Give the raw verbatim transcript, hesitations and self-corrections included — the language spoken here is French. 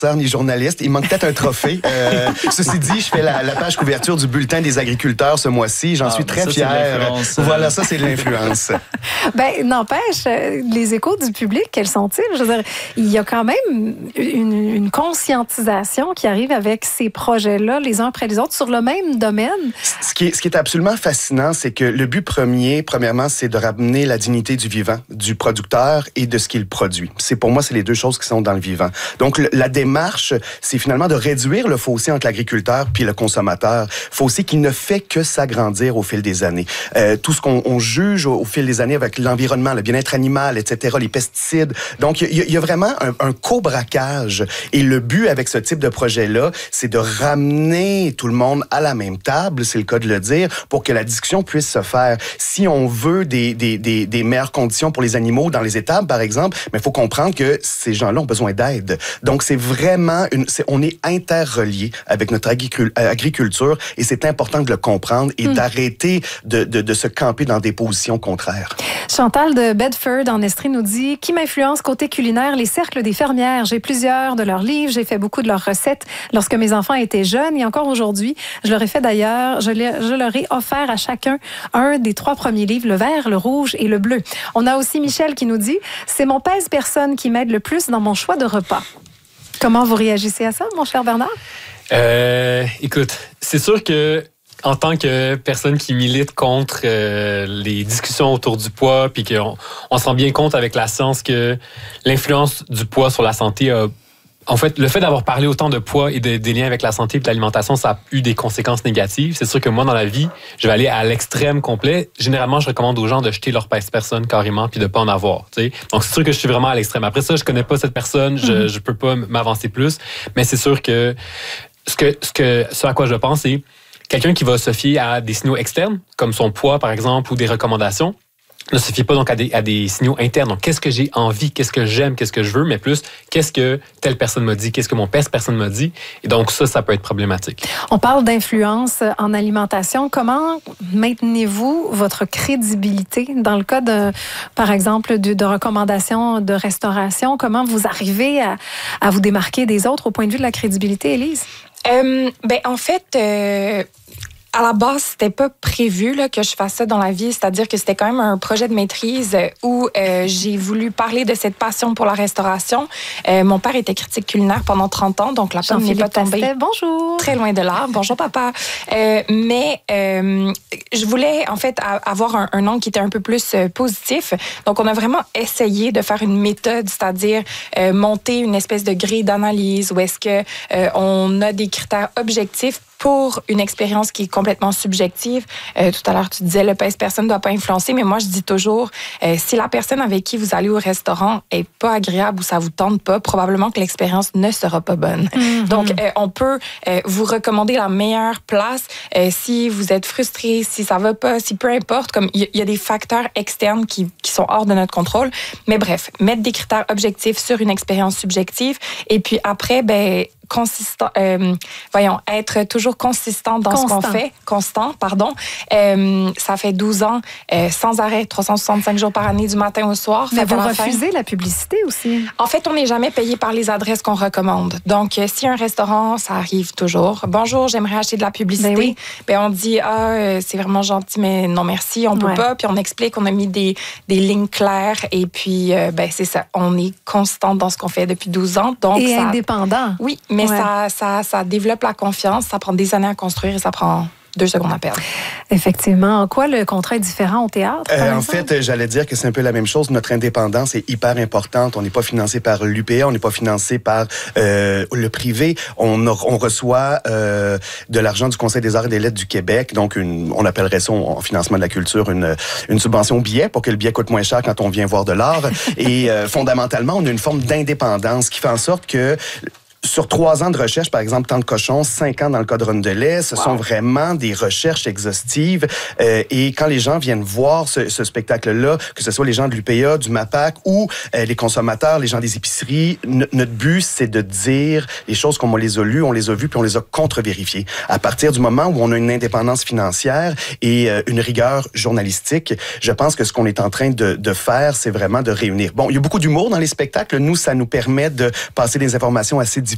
ni journaliste. Il manque peut-être un trophée. Euh, ceci dit, je fais la, la page couverture du bulletin des agriculteurs ce mois-ci. J'en ah, suis très ça, fier. Voilà, ça, c'est de l'influence. Ben, n'empêche, les échos du public, quels sont-ils? Je veux dire, il y a quand même une, une conscientisation qui arrive avec ces projets-là, les uns après les autres, sur le même domaine. Ce qui est, ce qui est absolument fascinant, c'est que le but premier, premièrement, c'est de ramener la dignité du vivant, du producteur et de ce qu'il produit. C'est, pour moi, c'est les deux choses qui sont dans le vivant. Donc, le, la démarche marche, c'est finalement de réduire le fossé entre l'agriculteur puis le consommateur. Fossé qui ne fait que s'agrandir au fil des années. Euh, tout ce qu'on on juge au, au fil des années avec l'environnement, le bien-être animal, et cetera, les pesticides. Donc, il y, y a vraiment un, un co-braquage. Et le but avec ce type de projet-là, c'est de ramener tout le monde à la même table, c'est le cas de le dire, pour que la discussion puisse se faire. Si on veut des, des, des, des meilleures conditions pour les animaux dans les étables, par exemple, mais il faut comprendre que ces gens-là ont besoin d'aide. Donc, c'est vraiment Vraiment, une, c'est, on est interreliés avec notre agricul, agriculture et c'est important de le comprendre et mmh. d'arrêter de, de, de se camper dans des positions contraires. Chantal de Bedford en Estrie nous dit « Qui m'influence côté culinaire? Les cercles des fermières. J'ai plusieurs de leurs livres, j'ai fait beaucoup de leurs recettes lorsque mes enfants étaient jeunes et encore aujourd'hui. Je leur ai fait d'ailleurs, je, les, je leur ai offert à chacun un des trois premiers livres, le vert, le rouge et le bleu. » On a aussi Michel qui nous dit « C'est mon pèse-personne qui m'aide le plus dans mon choix de repas. » Comment vous réagissez à ça, mon cher Bernard? Euh, écoute, c'est sûr que en tant que personne qui milite contre euh, les discussions autour du poids, puis qu'on on se rend bien compte avec la science que l'influence du poids sur la santé a En fait, le fait d'avoir parlé autant de poids et de, des liens avec la santé et de l'alimentation, ça a eu des conséquences négatives. C'est sûr que moi, dans la vie, je vais aller à l'extrême complet. Généralement, je recommande aux gens de jeter leur pèse-personne carrément puis de pas en avoir. T'sais. Donc, c'est sûr que je suis vraiment à l'extrême. Après ça, je connais pas cette personne, je, mm-hmm. je peux pas m'avancer plus. Mais c'est sûr que ce, que, ce, que, ce à quoi je pense, c'est quelqu'un qui va se fier à des signaux externes, comme son poids, par exemple, ou des recommandations, ne se fie pas donc à des, à des signaux internes. Donc, qu'est-ce que j'ai envie, qu'est-ce que j'aime, qu'est-ce que je veux, mais plus, qu'est-ce que telle personne m'a dit, qu'est-ce que mon pèse-personne m'a dit. Et donc, ça, ça peut être problématique. On parle d'influence en alimentation. Comment maintenez-vous votre crédibilité dans le cas, de, par exemple, de, de recommandations de restauration? Comment vous arrivez à, à vous démarquer des autres au point de vue de la crédibilité, Élise? Euh, ben, en fait... Euh... À la base, c'était pas prévu là, que je fasse ça dans la vie, c'est-à-dire que c'était quand même un projet de maîtrise où euh, j'ai voulu parler de cette passion pour la restauration. Euh, mon père était critique culinaire pendant trente ans, donc la pomme n'est pas tombée. Bonjour. Très loin de là. Bonjour papa. Euh, mais euh, je voulais en fait avoir un, un angle qui était un peu plus euh, positif. Donc on a vraiment essayé de faire une méthode, c'est-à-dire euh, monter une espèce de grille d'analyse où est-ce que euh, on a des critères objectifs pour une expérience qui est complètement subjective. Euh, tout à l'heure, tu disais, le pèse-personne ne doit pas influencer, mais moi, je dis toujours, euh, si la personne avec qui vous allez au restaurant est pas agréable ou ça vous tente pas, probablement que l'expérience ne sera pas bonne. Mm-hmm. Donc, euh, on peut euh, vous recommander la meilleure place euh, si vous êtes frustré, si ça va pas, si peu importe, comme il y, y a des facteurs externes qui, qui sont hors de notre contrôle. Mais bref, mettre des critères objectifs sur une expérience subjective et puis après, ben consistant, euh, voyons, être toujours consistant dans constant. ce qu'on fait, constant, pardon. Euh, ça fait douze ans, euh, sans arrêt, trois cent soixante-cinq jours par année, du matin au soir. Mais vous refusez la publicité aussi? En fait, on n'est jamais payé par les adresses qu'on recommande. Donc, euh, si un restaurant, ça arrive toujours. Bonjour, j'aimerais acheter de la publicité. Ben, oui. ben on dit, ah, euh, c'est vraiment gentil, mais non merci, on peut ouais. pas. Puis on explique, on a mis des, des lignes claires. Et puis, euh, ben c'est ça, on est constant dans ce qu'on fait depuis douze ans. Donc, et ça, indépendant. Oui, mais ouais. ça, ça, ça développe la confiance. Ça prend des années à construire et ça prend deux secondes à perdre. Effectivement. En quoi le contrat est différent au théâtre? Euh, en fait, j'allais dire que c'est un peu la même chose. Notre indépendance est hyper importante. On n'est pas financé par l'U P A, on n'est pas financé par euh, le privé. On, a, on reçoit euh, de l'argent du Conseil des arts et des lettres du Québec. Donc, une, on appellerait ça en financement de la culture une, une subvention billet pour que le billet coûte moins cher quand on vient voir de l'art. Et euh, fondamentalement, on a une forme d'indépendance qui fait en sorte que sur trois ans de recherche, par exemple, Temps de cochon, cinq ans dans le cas de Rondelet, ce wow. sont vraiment des recherches exhaustives. Euh, et quand les gens viennent voir ce, ce spectacle-là, que ce soit les gens de l'U P A, du MAPAC ou euh, les consommateurs, les gens des épiceries, n- notre but, c'est de dire les choses comme on les a lues, on les a vues, puis on les a contre-vérifiées. À partir du moment où on a une indépendance financière et euh, une rigueur journalistique, je pense que ce qu'on est en train de, de faire, c'est vraiment de réunir. Bon, il y a beaucoup d'humour dans les spectacles. Nous, ça nous permet de passer des informations assez